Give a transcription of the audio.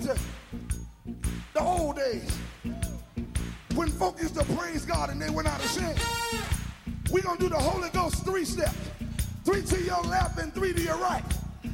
to the old days when folk used to praise God and they went out of sin. We're going to do the Holy Ghost 3 steps. 3 to your left and 3 to your right.